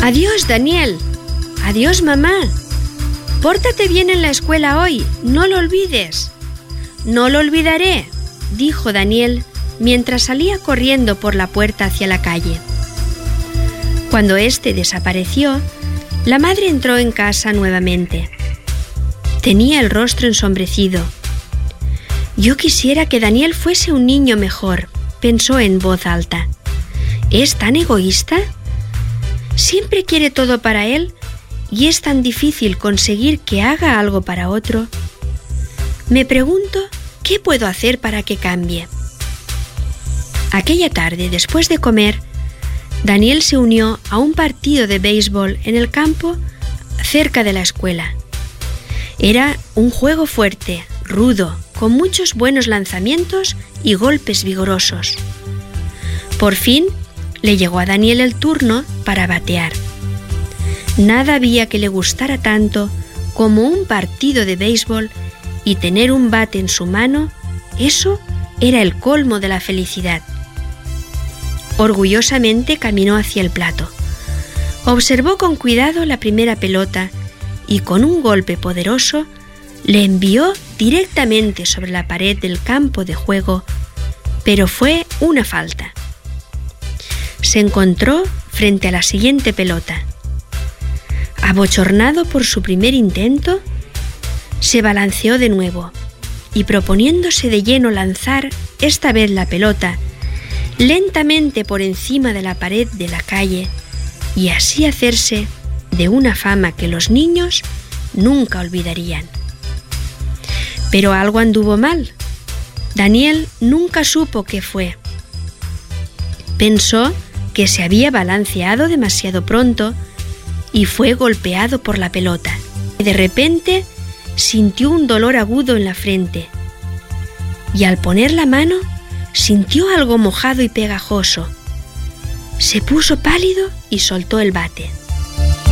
Adiós, Daniel. Adiós, mamá. Pórtate bien en la escuela hoy, no lo olvides. No lo olvidaré, dijo Daniel mientras salía corriendo por la puerta hacia la calle. Cuando éste desapareció, la madre entró en casa nuevamente. Tenía el rostro ensombrecido. Yo quisiera que Daniel fuese un niño mejor, pensó en voz alta. ¿Es tan egoísta? Siempre quiere todo para él y es tan difícil conseguir que haga algo para otro. Me pregunto, ¿qué puedo hacer para que cambie? Aquella tarde, después de comer, Daniel se unió a un partido de béisbol en el campo cerca de la escuela. Era un juego fuerte, rudo, con muchos buenos lanzamientos y golpes vigorosos. Por fin, le llegó a Daniel el turno para batear. Nada había que le gustara tanto como un partido de béisbol y tener un bate en su mano, eso era el colmo de la felicidad. Orgullosamente caminó hacia el plato. Observó con cuidado la primera pelota y con un golpe poderoso le envió directamente sobre la pared del campo de juego, pero fue una falta. Se encontró frente a la siguiente pelota. Abochornado por su primer intento, se balanceó de nuevo y proponiéndose de lleno lanzar esta vez la pelota lentamente por encima de la pared de la calle y así hacerse de una fama que los niños nunca olvidarían. Pero algo anduvo mal. Daniel nunca supo qué fue. Pensó que se había balanceado demasiado pronto y fue golpeado por la pelota. De repente sintió un dolor agudo en la frente y al poner la mano sintió algo mojado y pegajoso. Se puso pálido y soltó el bate.